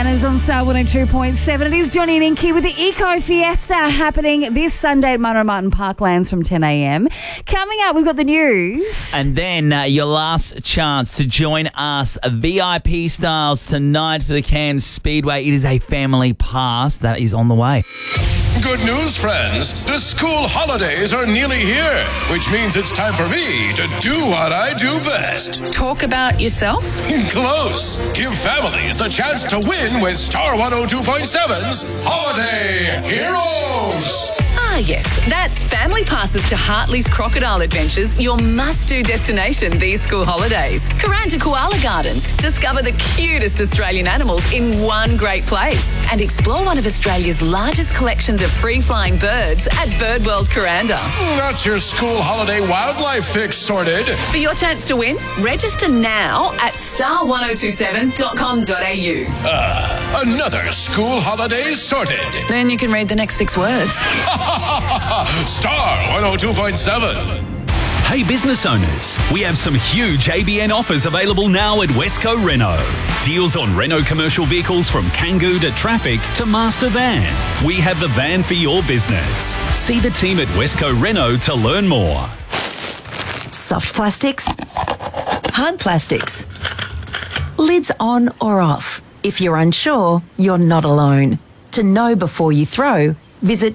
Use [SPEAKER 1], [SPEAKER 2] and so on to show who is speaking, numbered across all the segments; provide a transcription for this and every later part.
[SPEAKER 1] And it's on Star 102.7. It is Johnny and Inky with the Eco Fiesta happening this Sunday at Munro Martin Parklands from 10 a.m. Coming up, we've got the news.
[SPEAKER 2] And then your last chance to join us VIP styles tonight for the Cairns Speedway. It is a family pass that is on the way.
[SPEAKER 3] Good news, friends. The school holidays are nearly here, which means it's time for me to do what I do best.
[SPEAKER 4] Talk about yourself?
[SPEAKER 3] Close. Give families the chance to win with Star 102.7's Holiday Heroes.
[SPEAKER 4] Ah, yes. That's family passes to Hartley's Crocodile Adventures, your must-do destination these school holidays. Kuranda Koala Gardens. Discover the cutest Australian animals in one great place. And explore one of Australia's largest collections of free-flying birds at Birdworld Kuranda.
[SPEAKER 3] That's your school holiday wildlife fix sorted.
[SPEAKER 4] For your chance to win, register now at star1027.com.au.
[SPEAKER 3] Another school holiday sorted.
[SPEAKER 4] Then you can read the next 6 words.
[SPEAKER 3] Star 102.7.
[SPEAKER 5] Hey business owners, we have some huge ABN offers available now at Westco Renault. Deals on Renault commercial vehicles from Kangoo to Traffic to Master Van. We have the van for your business. See the team at Westco Renault to learn more.
[SPEAKER 6] Soft plastics, hard plastics, lids on or off. If you're unsure, you're not alone. To know before you throw, visit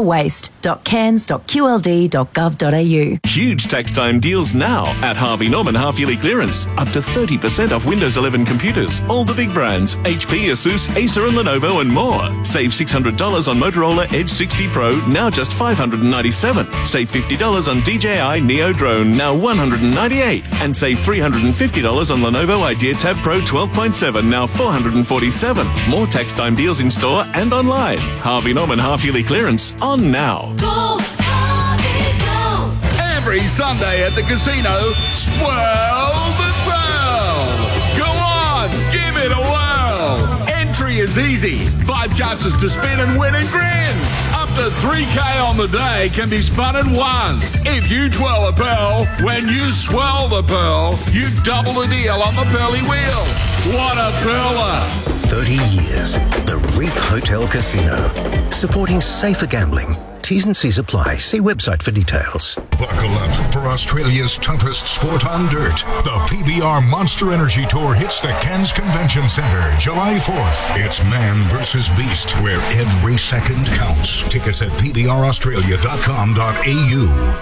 [SPEAKER 6] knowyourwaste.cairns.qld.gov.au.
[SPEAKER 7] Huge tax time deals now at Harvey Norman half-yearly clearance. Up to 30% off Windows 11 computers. All the big brands, HP, Asus, Acer and Lenovo and more. Save $600 on Motorola Edge 60 Pro, now just $597. Save $50 on DJI Neo Drone, now $198. And save $350 on Lenovo IdeaTab Pro 12.7, now $447. More tax time deals in store and online. Harvey Norman half-yearly clearance on now.
[SPEAKER 8] Go, Harvey, go.
[SPEAKER 9] Every Sunday at the casino, swirl the swirl. Go on, give it a whirl. Entry is easy. 5 chances to spin and win and grin. Up to 3K on the day can be spun and won. If you twirl a pearl, when you swirl the pearl, you double the deal on the pearly wheel. What a pearler!
[SPEAKER 10] 30 years. The Reef Hotel Casino. Supporting safer gambling. T's and C's apply. See website for details.
[SPEAKER 11] Buckle up for Australia's toughest sport on dirt. The PBR Monster Energy Tour hits the Cairns Convention Centre July 4th. It's man versus beast, where every second counts. Tickets at pbraustralia.com.au.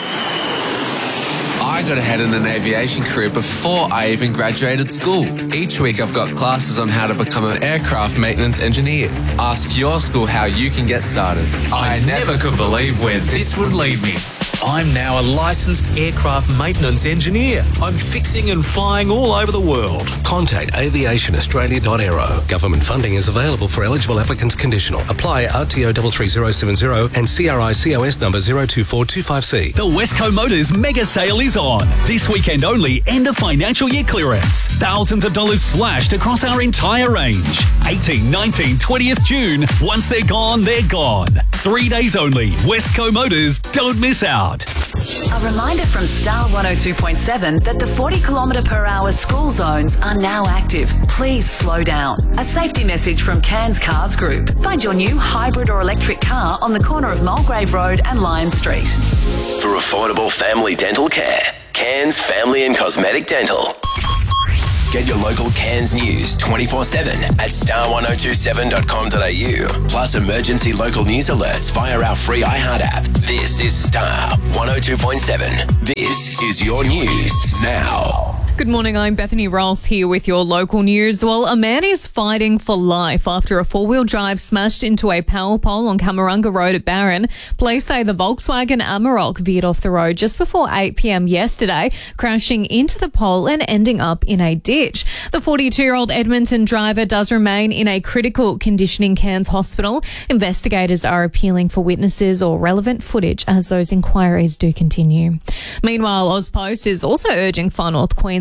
[SPEAKER 12] I got ahead in an aviation career before I even graduated school. Each week I've got classes on how to become an aircraft maintenance engineer. Ask your school how you can get started.
[SPEAKER 13] I never could believe where this would lead me. I'm now a licensed aircraft maintenance engineer. I'm fixing and flying all over the world.
[SPEAKER 14] Contact aviationaustralia.aero. Government funding is available for eligible applicants conditional. Apply RTO 33070 and CRICOS number 02425C.
[SPEAKER 5] The Westco Motors mega sale is on. This weekend only, end of financial year clearance. Thousands of dollars slashed across our entire range. 18, 19, 20th June. Once they're gone, they're gone. 3 days only. Westco Motors, don't miss out.
[SPEAKER 4] A reminder from Star 102.7 that the 40km/h school zones are now active. Please slow down. A safety message from Cairns Cars Group. Find your new hybrid or electric car on the corner of Mulgrave Road and Lion Street.
[SPEAKER 15] For affordable family dental care, Cairns Family and Cosmetic Dental. Get your local Cairns news 24/7 at star1027.com.au. Plus emergency local news alerts via our free iHeart app. This is Star 102.7. This is your news now.
[SPEAKER 16] Good morning, I'm Bethany Ross here with your local news. Well, a man is fighting for life after a four-wheel drive smashed into a power pole on Camarunga Road at Barron. Police say the Volkswagen Amarok veered off the road just before 8 p.m. yesterday, crashing into the pole and ending up in a ditch. The 42-year-old Edmonton driver does remain in a critical condition in Cairns Hospital. Investigators are appealing for witnesses or relevant footage as those inquiries do continue. Meanwhile, AusPost is also urging Far North Queensland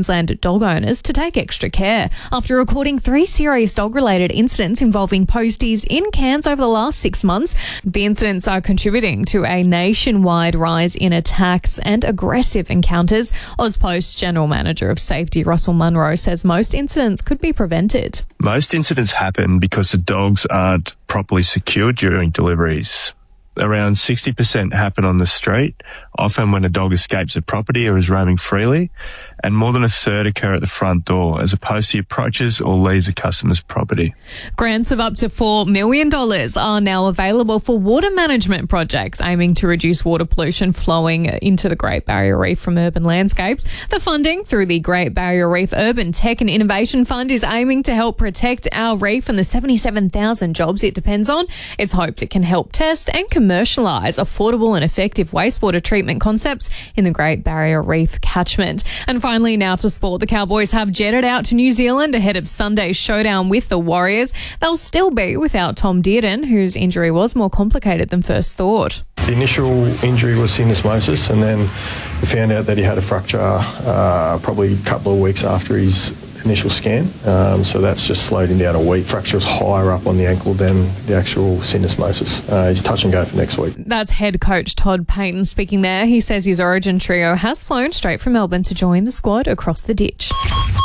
[SPEAKER 16] Queensland dog owners to take extra care after recording 3 serious dog-related incidents involving posties in Cairns over the last 6 months. The incidents are contributing to a nationwide rise in attacks and aggressive encounters. AusPost General Manager of Safety Russell Munro says most incidents could be prevented.
[SPEAKER 17] Most incidents happen because the dogs aren't properly secured during deliveries. Around 60% happen on the street, often when a dog escapes a property or is roaming freely, and more than a third occur at the front door as opposed to approaches or leaves a customer's property.
[SPEAKER 16] Grants of up to $4 million are now available for water management projects aiming to reduce water pollution flowing into the Great Barrier Reef from urban landscapes. The funding through the Great Barrier Reef Urban Tech and Innovation Fund is aiming to help protect our reef and the 77,000 jobs it depends on. It's hoped it can help test and commercialise affordable and effective wastewater treatment concepts in the Great Barrier Reef catchment. And finally, now to sport. The Cowboys have jetted out to New Zealand ahead of Sunday's showdown with the Warriors. They'll still be without Tom Dearden, whose injury was more complicated than first thought.
[SPEAKER 18] The initial injury was syndesmosis, and then we found out that he had a fracture probably a couple of weeks after his initial scan. So that's just slowed him down a week. Fracture was higher up on the ankle than the actual syndesmosis. He's touch and go for next week.
[SPEAKER 16] That's head coach Todd Payton speaking there. He says his Origin trio has flown straight from Melbourne to join the squad across the ditch.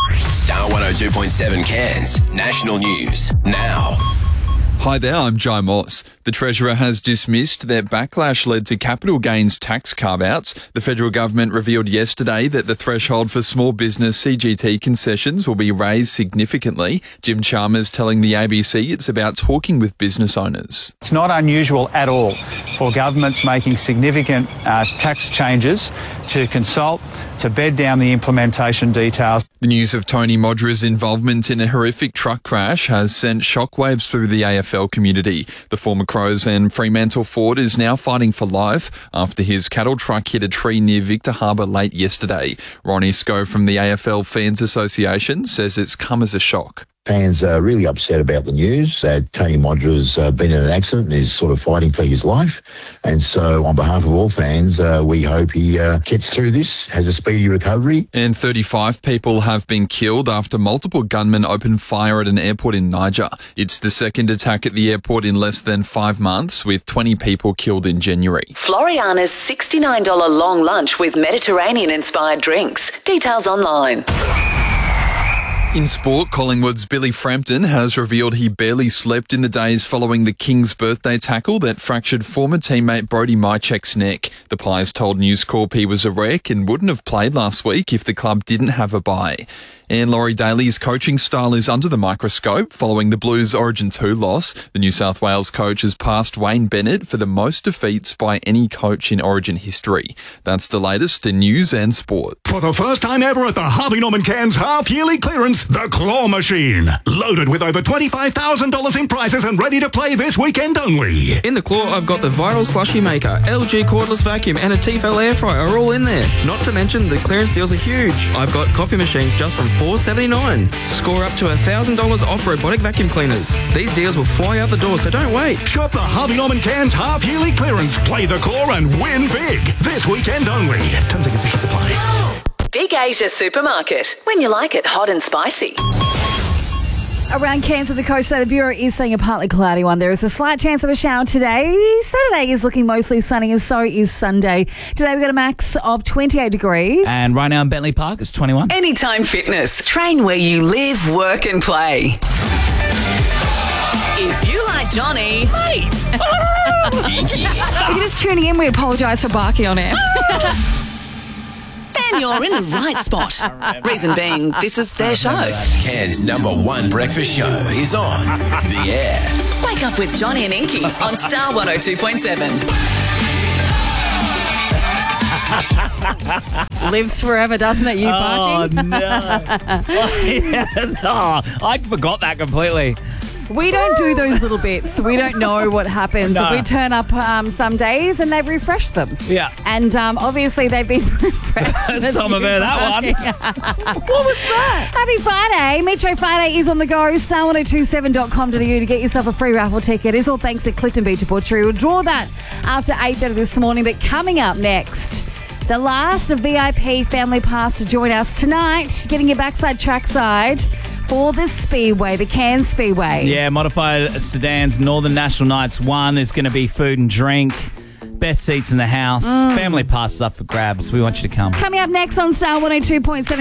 [SPEAKER 15] Star 102.7 Cairns National News now.
[SPEAKER 19] Hi there, I'm Jai Moss. The Treasurer has dismissed that backlash led to capital gains tax carve-outs. The federal government revealed yesterday that the threshold for small business CGT concessions will be raised significantly. Jim Chalmers telling the ABC it's about talking with business owners.
[SPEAKER 20] It's not unusual at all for governments making significant tax changes to consult, to bed down the implementation details.
[SPEAKER 19] The news of Tony Modra's involvement in a horrific truck crash has sent shockwaves through the AFL community. The former Crows and Fremantle Ford is now fighting for life after his cattle truck hit a tree near Victor Harbour late yesterday. Ronnie Scoe from the AFL Fans Association says it's come as a shock.
[SPEAKER 21] Fans are really upset about the news that Tony Modra's been in an accident and is sort of fighting for his life. And so on behalf of all fans, we hope he gets through this, has a speedy recovery.
[SPEAKER 19] And 35 people have been killed after multiple gunmen opened fire at an airport in Niger. It's the second attack at the airport in less than 5 months, with 20 people killed in January.
[SPEAKER 4] Floriana's $69 long lunch with Mediterranean-inspired drinks. Details online.
[SPEAKER 19] In sport, Collingwood's Billy Frampton has revealed he barely slept in the days following the King's birthday tackle that fractured former teammate Brody Mychek's neck. The Pies told News Corp he was a wreck and wouldn't have played last week if the club didn't have a bye. And Laurie Daly's coaching style is under the microscope following the Blues Origin 2 loss. The New South Wales coach has passed Wayne Bennett for the most defeats by any coach in Origin history. That's the latest in news and sport.
[SPEAKER 11] For the first time ever at the Harvey Norman Cairns half-yearly clearance, the Claw Machine. Loaded with over $25,000 in prizes and ready to play this weekend only.
[SPEAKER 22] In the Claw, I've got the viral slushy maker, LG cordless vacuum and a Tefal air fryer are all in there. Not to mention the clearance deals are huge. I've got coffee machines just from $4.79. Score up to $1,000 off robotic vacuum cleaners. These deals will fly out the door, so don't wait.
[SPEAKER 11] Shop the Harvey Norman Cairns half-yearly clearance. Play the Claw and win big. This weekend only. Terms and conditions apply.
[SPEAKER 4] Big Asia Supermarket. When you like it hot and spicy.
[SPEAKER 1] Around Cairns and the coast, so the Bureau is saying a partly cloudy one. There is a slight chance of a shower today. Saturday is looking mostly sunny, and so is Sunday. Today we've got a max of 28 degrees.
[SPEAKER 2] And right now in Bentley Park, it's 21.
[SPEAKER 4] Anytime Fitness. Train where you live, work and play. If you like Johnny, wait.
[SPEAKER 1] If you're just tuning in, we apologise for barking on it.
[SPEAKER 4] Then you're in the right spot. Reason being, this is their show.
[SPEAKER 15] Cairns' #1 breakfast show is on the air.
[SPEAKER 4] Wake up with Johnny and Inky on Star 102.7.
[SPEAKER 1] Lives forever, doesn't it, you barking?
[SPEAKER 2] Oh, no. I forgot that completely.
[SPEAKER 1] We don't do those little bits. We don't know what happens.
[SPEAKER 2] No.
[SPEAKER 1] We turn up some days and they've refreshed them.
[SPEAKER 2] Yeah.
[SPEAKER 1] And obviously they've been refreshed.
[SPEAKER 2] Some of it, that one. What was that?
[SPEAKER 1] Happy Friday. Metro Friday is on the go. Star1027.com.au to get yourself a free raffle ticket. It's all thanks to Clifton Beach Butchery. We'll draw that after 8:30 this morning. But coming up next, The last VIP family pass to join us tonight, getting your backside trackside for the Speedway, the Cairns Speedway.
[SPEAKER 2] Yeah, modified sedans, Northern National Nights 1. There's going to be food and drink. Best seats in the house. Family passes up for grabs. We want you to come.
[SPEAKER 1] Coming up next on Star 102.7.